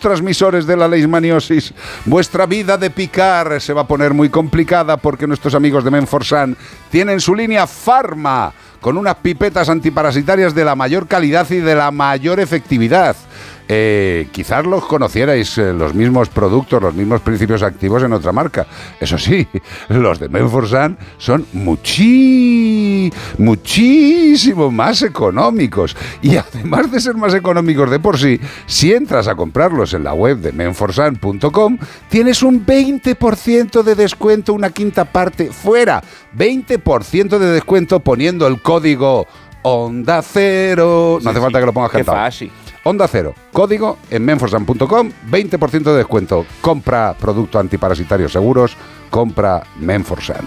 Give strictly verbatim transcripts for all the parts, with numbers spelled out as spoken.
transmisores de la leishmaniosis. Vuestra vida de picar se va a poner muy complicada porque nuestros amigos de Menforsan tienen su línea Pharma, con unas pipetas antiparasitarias de la mayor calidad y de la mayor efectividad. Eh, quizás los conocierais, eh, los mismos productos, los mismos principios activos en otra marca. Eso sí, los de Menforsan son muchí, muchísimo más económicos. Y además de ser más económicos de por sí, si entras a comprarlos en la web de menforsan punto com, tienes un veinte por ciento de descuento, una quinta parte fuera. veinte por ciento de descuento poniendo el código Onda Cero. No hace falta que lo pongas cantado. Qué fácil. Onda Cero, código en menforsan punto com, veinte por ciento de descuento. Compra producto antiparasitario seguros, compra Menforsan.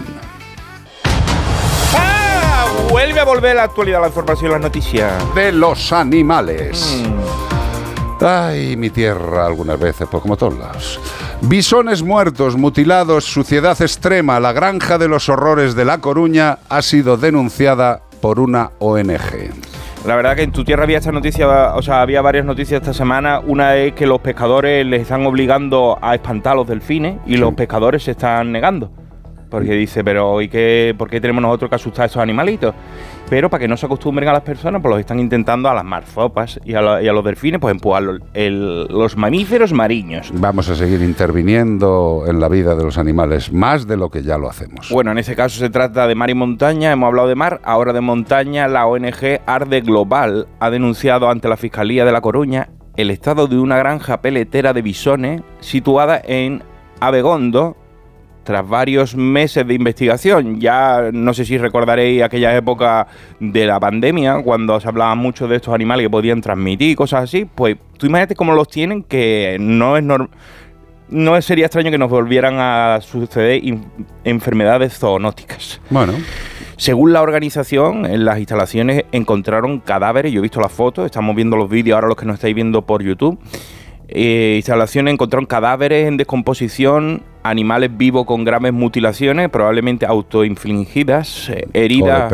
¡Ah! Vuelve a volver la actualidad, la información y las noticias. De los animales. Mm. Ay, mi tierra, algunas veces, pues como todos lados. Bisones muertos, mutilados, suciedad extrema. La granja de los horrores de La Coruña ha sido denunciada por una O N G. La verdad que en tu tierra había esta noticia, o sea, había varias noticias esta semana. Una es que los pescadores les están obligando a espantar a los delfines y sí. Los pescadores se están negando. Porque dice, pero ¿y qué, por qué tenemos nosotros que asustar a estos animalitos? Pero para que no se acostumbren a las personas, pues los están intentando a las marsopas y a, la, y a los delfines, pues empujar los, el, los mamíferos marinos. Vamos a seguir interviniendo en la vida de los animales, más de lo que ya lo hacemos. Bueno, en este caso se trata de mar y montaña, hemos hablado de mar, ahora de montaña. La O N G Arde Global ha denunciado ante la Fiscalía de La Coruña el estado de una granja peletera de bisones situada en Abegondo, tras varios meses de investigación. Ya no sé si recordaréis aquella época de la pandemia, cuando se hablaba mucho de estos animales que podían transmitir y cosas así. Pues tú imagínate cómo los tienen, que no es normal. No sería extraño que nos volvieran a suceder enfermedades zoonóticas. Bueno. Según la organización, en las instalaciones encontraron cadáveres. Yo he visto las fotos, estamos viendo los vídeos ahora los que nos estáis viendo por YouTube. Eh, instalaciones encontraron cadáveres en descomposición, animales vivos con graves mutilaciones, probablemente autoinfligidas, eh, heridas,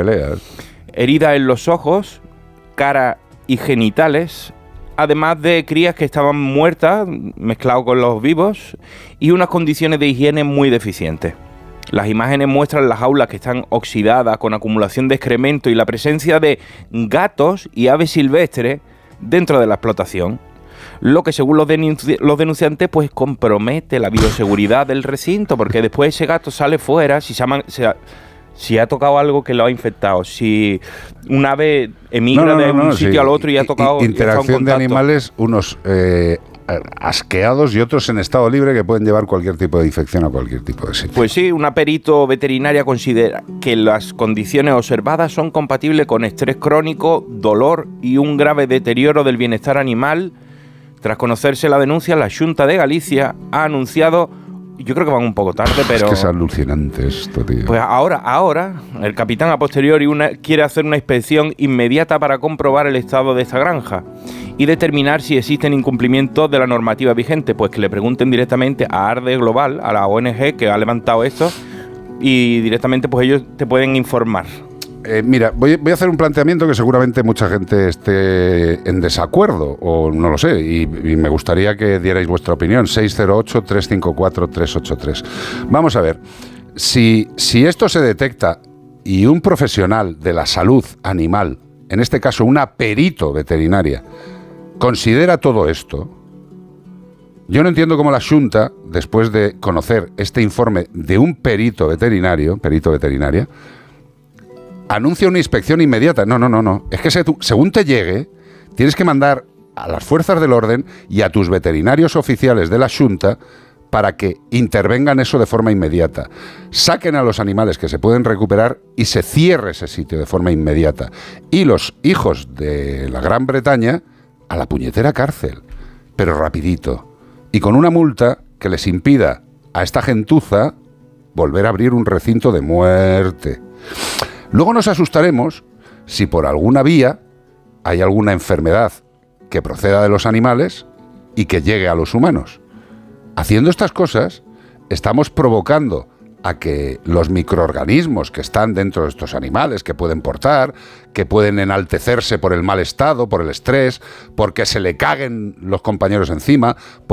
heridas en los ojos, cara y genitales, además de crías que estaban muertas, mezclado con los vivos, y unas condiciones de higiene muy deficientes. Las imágenes muestran las jaulas que están oxidadas con acumulación de excremento y la presencia de gatos y aves silvestres dentro de la explotación, lo que según los, denunci- los denunciantes pues compromete la bioseguridad del recinto, porque después ese gato sale fuera, si se, ama, se ha, si ha tocado algo que lo ha infectado, si un ave emigra no, no, de no, un no, sitio sí. al otro y ha tocado... I- interacción y de animales, unos eh, asqueados y otros en estado libre que pueden llevar cualquier tipo de infección a cualquier tipo de sitio. Pues sí, una perito veterinaria considera que las condiciones observadas son compatibles con estrés crónico, dolor y un grave deterioro del bienestar animal. Tras conocerse la denuncia, la Xunta de Galicia ha anunciado, yo creo que van un poco tarde, pero... Es que es alucinante esto, tío. Pues ahora, ahora, el capitán a posteriori una, quiere hacer una inspección inmediata para comprobar el estado de esta granja y determinar si existen incumplimientos de la normativa vigente, pues que le pregunten directamente a Arde Global, a la O N G que ha levantado esto, y directamente pues ellos te pueden informar. Eh, mira, voy, voy a hacer un planteamiento que seguramente mucha gente esté en desacuerdo, o no lo sé, y, y me gustaría que dierais vuestra opinión. seis cero ocho, tres cinco cuatro, tres ocho tres. Vamos a ver, si, si esto se detecta y un profesional de la salud animal, en este caso una perito veterinaria, considera todo esto, yo no entiendo cómo la Xunta, después de conocer este informe de un perito veterinario, perito veterinaria, anuncia una inspección inmediata. No, no, no, no. Es que se, según te llegue, tienes que mandar a las fuerzas del orden y a tus veterinarios oficiales de la Xunta para que intervengan eso de forma inmediata. Saquen a los animales que se pueden recuperar y se cierre ese sitio de forma inmediata. Y los hijos de la Gran Bretaña a la puñetera cárcel, pero rapidito. Y con una multa que les impida a esta gentuza volver a abrir un recinto de muerte. Luego nos asustaremos si por alguna vía hay alguna enfermedad que proceda de los animales y que llegue a los humanos. Haciendo estas cosas, estamos provocando a que los microorganismos que están dentro de estos animales, que pueden portar, que pueden enaltecerse por el mal estado, por el estrés, porque se le caguen los compañeros encima,